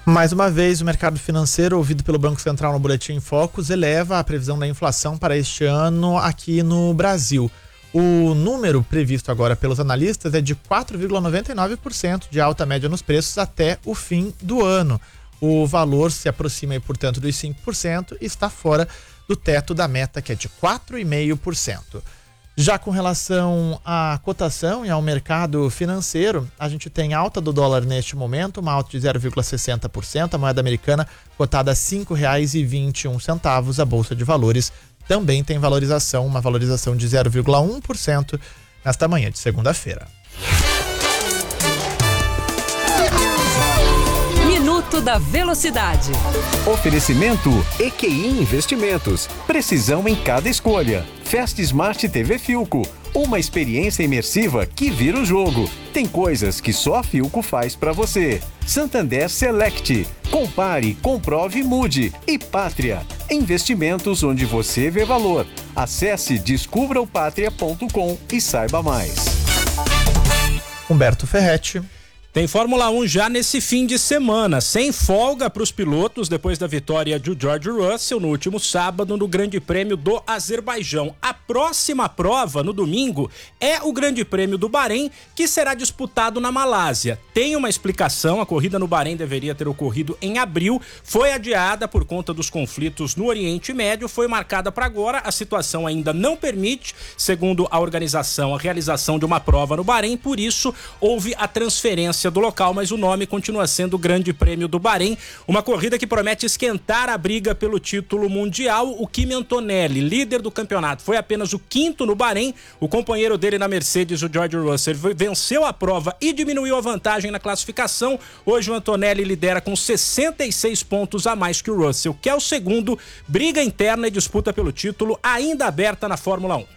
Mais uma vez, o mercado financeiro, ouvido pelo Banco Central no Boletim Focus, eleva a previsão da inflação para este ano aqui no Brasil. O número previsto agora pelos analistas é de 4,99% de alta média nos preços até o fim do ano. O valor se aproxima, portanto, dos 5% e está fora do teto da meta, que é de 4,5%. Já com relação à cotação e ao mercado financeiro, a gente tem alta do dólar neste momento, uma alta de 0,60%, a moeda americana cotada a R$ 5,21. A Bolsa de Valores também tem valorização, uma valorização de 0,1% nesta manhã de segunda-feira. Minuto da Velocidade. Oferecimento EQI Investimentos. Precisão em cada escolha. Fast Smart TV Philco. Uma experiência imersiva que vira o jogo. Tem coisas que só a Philco faz pra você. Santander Select. Compare, comprove e mude. E Pátria. Investimentos onde você vê valor. Acesse descubraopatria.com e saiba mais. Humberto Ferretti. Tem Fórmula 1 já nesse fim de semana, sem folga para os pilotos depois da vitória de George Russell no último sábado no Grande Prêmio do Azerbaijão. A próxima prova, no domingo, é o Grande Prêmio do Bahrein, que será disputado na Malásia. Tem uma explicação, a corrida no Bahrein deveria ter ocorrido em abril, foi adiada por conta dos conflitos no Oriente Médio, foi marcada para agora, a situação ainda não permite, segundo a organização, a realização de uma prova no Bahrein, por isso houve a transferência do local, mas o nome continua sendo o Grande Prêmio do Bahrein, uma corrida que promete esquentar a briga pelo título mundial. O Kimi Antonelli, líder do campeonato, foi apenas o 5º no Bahrein, o companheiro dele na Mercedes, o George Russell, venceu a prova e diminuiu a vantagem na classificação. Hoje o Antonelli lidera com 66 pontos a mais que o Russell, que é o segundo. Briga interna e disputa pelo título ainda aberta na Fórmula 1.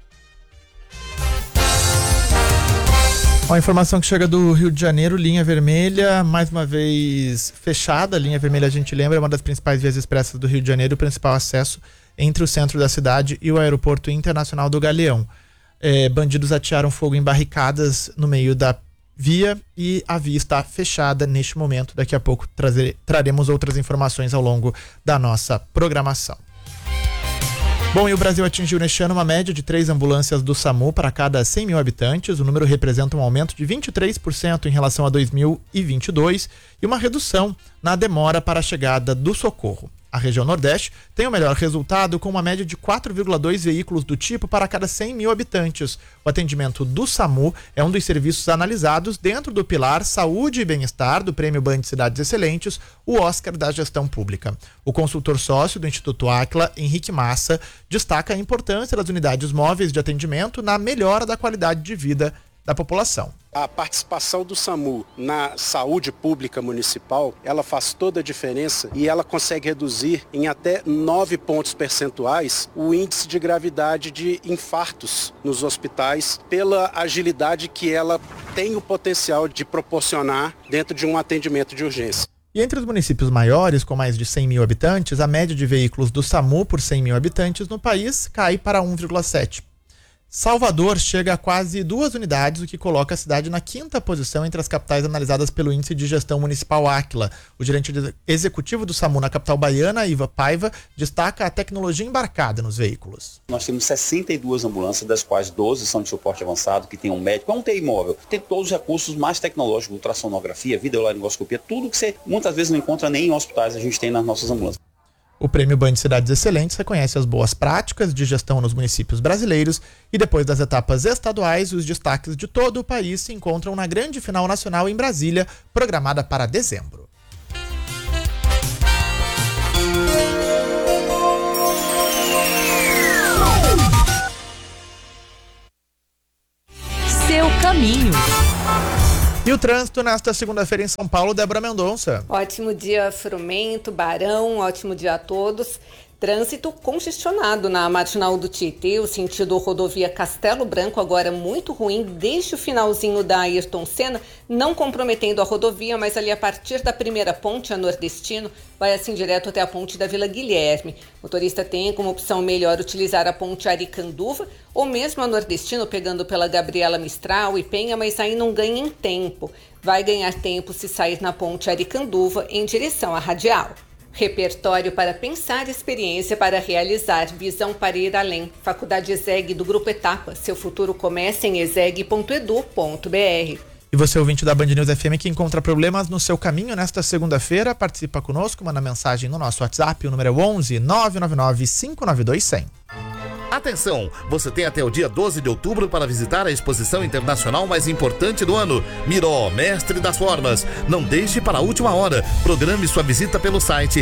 A informação que chega do Rio de Janeiro, linha vermelha, mais uma vez fechada. A linha vermelha, a gente lembra, é uma das principais vias expressas do Rio de Janeiro, o principal acesso entre o centro da cidade e o aeroporto internacional do Galeão. Bandidos atearam fogo em barricadas no meio da via e a via está fechada neste momento. Daqui a pouco traremos outras informações ao longo da nossa programação. Bom, e o Brasil atingiu neste ano uma média de 3 ambulâncias do SAMU para cada 100 mil habitantes. O número representa um aumento de 23% em relação a 2022 e uma redução na demora para a chegada do socorro. A região Nordeste tem o melhor resultado, com uma média de 4,2 veículos do tipo para cada 100 mil habitantes. O atendimento do SAMU é um dos serviços analisados dentro do pilar Saúde e Bem-Estar do Prêmio Band Cidades Excelentes, o Oscar da Gestão Pública. O consultor sócio do Instituto Áquila, Henrique Massa, destaca a importância das unidades móveis de atendimento na melhora da qualidade de vida da população. A participação do SAMU na saúde pública municipal, ela faz toda a diferença e ela consegue reduzir em até 9 pontos percentuais o índice de gravidade de infartos nos hospitais, pela agilidade que ela tem o potencial de proporcionar dentro de um atendimento de urgência. E entre os municípios maiores, com mais de 100 mil habitantes, a média de veículos do SAMU por 100 mil habitantes no país cai para 1,7. Salvador chega a quase 2 unidades, o que coloca a cidade na 5ª posição entre as capitais analisadas pelo Índice de Gestão Municipal Áquila. O gerente executivo do SAMU na capital baiana, Iva Paiva, destaca a tecnologia embarcada nos veículos. Nós temos 62 ambulâncias, das quais 12 são de suporte avançado, que tem um médico, é um TI móvel. Tem todos os recursos mais tecnológicos, ultrassonografia, videolaringoscopia, tudo que você muitas vezes não encontra nem em hospitais, a gente tem nas nossas ambulâncias. O Prêmio Band Cidades Excelentes reconhece as boas práticas de gestão nos municípios brasileiros e depois das etapas estaduais, os destaques de todo o país se encontram na grande final nacional em Brasília, programada para dezembro. Seu caminho. E o trânsito nesta segunda-feira em São Paulo, Débora Mendonça. Ótimo dia, Frumento, Barão, ótimo dia a todos. Trânsito congestionado na Marginal do Tietê, o sentido rodovia Castelo Branco, agora muito ruim, desde o finalzinho da Ayrton Senna, não comprometendo a rodovia, mas ali a partir da primeira ponte, a Nordestino, vai assim direto até a ponte da Vila Guilherme. O motorista tem como opção melhor utilizar a ponte Aricanduva ou mesmo a Nordestino, pegando pela Gabriela Mistral e Penha, mas aí não ganha em tempo. Vai ganhar tempo se sair na ponte Aricanduva em direção à Radial. Repertório para pensar, experiência para realizar, visão para ir além. Faculdade ESEG do Grupo Etapa. Seu futuro começa em exeg.edu.br. E você, ouvinte da Band News FM, que encontra problemas no seu caminho nesta segunda-feira, participa conosco, manda mensagem no nosso WhatsApp, o número é 11 999 592 100. Atenção, você tem até o dia 12 de outubro para visitar a exposição internacional mais importante do ano, Miró, Mestre das Formas. Não deixe para a última hora. Programe sua visita pelo site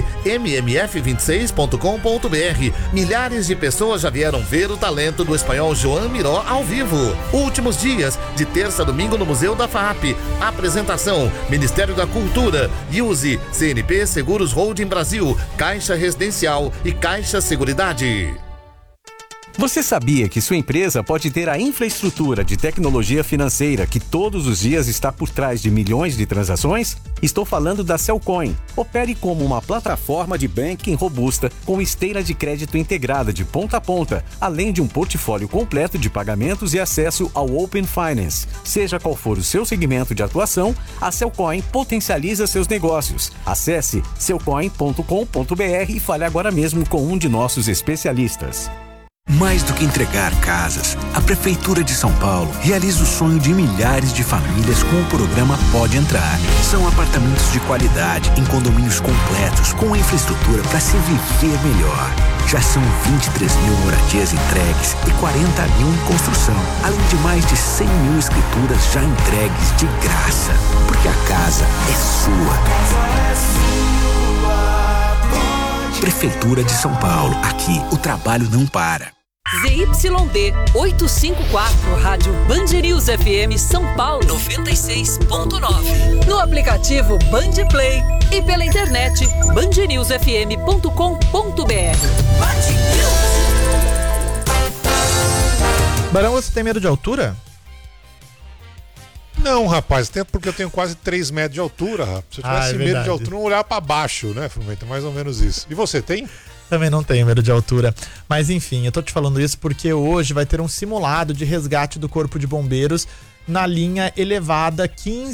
mmf26.com.br. Milhares de pessoas já vieram ver o talento do espanhol Joan Miró ao vivo. Últimos dias, de terça a domingo no Museu da FAAP. Apresentação, Ministério da Cultura, Use, CNP Seguros Holding Brasil, Caixa Residencial e Caixa Seguridade. Você sabia que sua empresa pode ter a infraestrutura de tecnologia financeira que todos os dias está por trás de milhões de transações? Estou falando da Cellcoin. Opere como uma plataforma de banking robusta com esteira de crédito integrada de ponta a ponta, além de um portfólio completo de pagamentos e acesso ao Open Finance. Seja qual for o seu segmento de atuação, a Cellcoin potencializa seus negócios. Acesse cellcoin.com.br e fale agora mesmo com um de nossos especialistas. Mais do que entregar casas, a Prefeitura de São Paulo realiza o sonho de milhares de famílias com o programa Pode Entrar. São apartamentos de qualidade, em condomínios completos, com a infraestrutura para se viver melhor. Já são 23 mil moradias entregues e 40 mil em construção, além de mais de 100 mil escrituras já entregues de graça. Porque a casa é sua. Prefeitura de São Paulo. Aqui, o trabalho não para. ZYD 854, Rádio Band News FM São Paulo 96.9. No aplicativo Band Play e pela internet bandnewsfm.com.br. Barão, você tem medo de altura? Não, rapaz, até porque eu tenho quase 3 metros de altura, rapaz. Se eu tivesse medo de altura, não olhar pra baixo, né, Fumeta? Mais ou menos isso. E você tem? Também não tenho medo de altura. Mas enfim, eu tô te falando isso porque hoje vai ter um simulado de resgate do Corpo de Bombeiros na linha elevada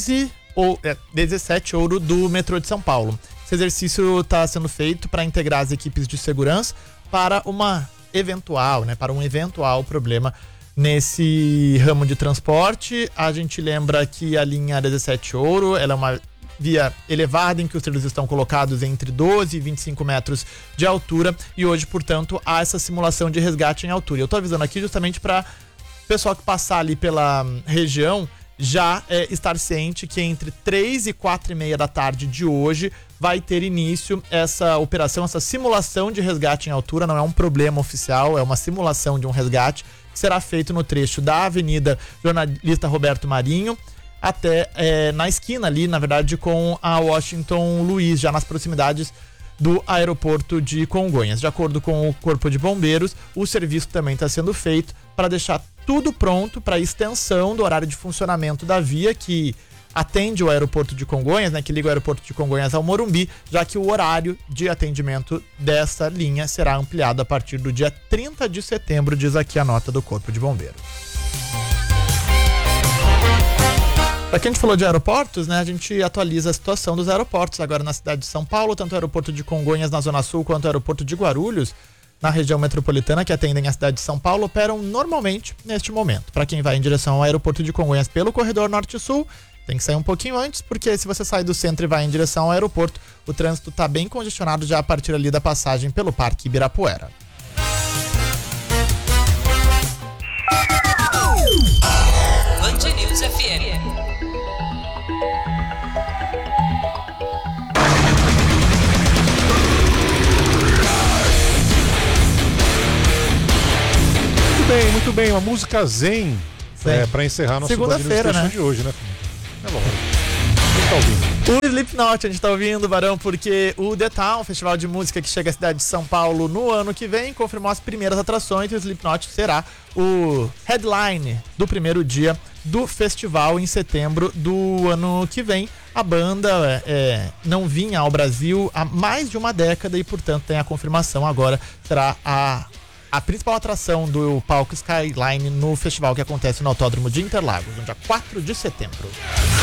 17 Ouro do metrô de São Paulo. Esse exercício está sendo feito para integrar as equipes de segurança para um eventual problema nesse ramo de transporte. A gente lembra que a linha 17 Ouro, ela é uma via elevada em que os trilhos estão colocados entre 12 e 25 metros de altura e hoje, portanto, há essa simulação de resgate em altura. Eu tô avisando aqui justamente para o pessoal que passar ali pela região já estar ciente que entre 3 e 4 e meia da tarde de hoje vai ter início essa operação, essa simulação de resgate em altura. Não é um problema oficial, é uma simulação de um resgate que será feito no trecho da Avenida Jornalista Roberto Marinho até na esquina ali, na verdade, com a Washington Luiz, já nas proximidades do aeroporto de Congonhas. De acordo com o Corpo de Bombeiros, o serviço também está sendo feito para deixar tudo pronto para a extensão do horário de funcionamento da via que atende o aeroporto de Congonhas, né, que liga o aeroporto de Congonhas ao Morumbi, já que o horário de atendimento dessa linha será ampliado a partir do dia 30 de setembro, diz aqui a nota do Corpo de Bombeiros. Para quem a gente falou de aeroportos, né, a gente atualiza a situação dos aeroportos agora na cidade de São Paulo, tanto o aeroporto de Congonhas na Zona Sul quanto o aeroporto de Guarulhos, na região metropolitana, que atendem a cidade de São Paulo, operam normalmente neste momento. Para quem vai em direção ao aeroporto de Congonhas pelo corredor norte-sul, tem que sair um pouquinho antes, porque se você sai do centro e vai em direção ao aeroporto, o trânsito está bem congestionado já a partir ali da passagem pelo Parque Ibirapuera. Band News FM. Muito bem, uma música zen para encerrar nosso segunda-feira, né? de hoje, né? É bom. Quem tá ouvindo? O Slipknot a gente tá ouvindo, Barão, porque o The Town, festival de música que chega à cidade de São Paulo no ano que vem, confirmou as primeiras atrações e o Slipknot será o headline do primeiro dia do festival em setembro do ano que vem. A banda não vinha ao Brasil há mais de uma década e, portanto, tem a confirmação agora. Será a principal atração do palco Skyline no festival que acontece no Autódromo de Interlagos, no dia 4 de setembro.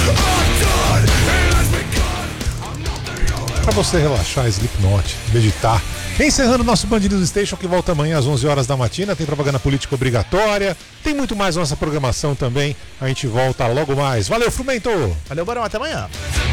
Para você relaxar, Slipknot, meditar. Encerrando nosso Band News Station, que volta amanhã às 11 horas da matina. Tem propaganda política obrigatória. Tem muito mais nossa programação também. A gente volta logo mais. Valeu, Frumento! Valeu, Barão. Até amanhã.